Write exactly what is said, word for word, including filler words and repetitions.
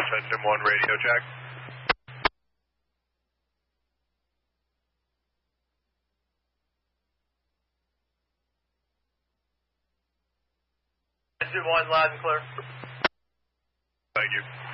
Engine one radio check. Engine one loud and clear. Thank you.